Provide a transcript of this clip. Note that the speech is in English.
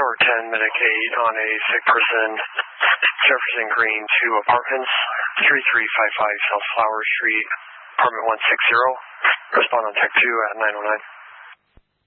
Tower 10, Medicaid on a sick person, Jefferson Green, 2 apartments, 3355 South Flower Street, apartment 160. Respond on Tech 2 at 909.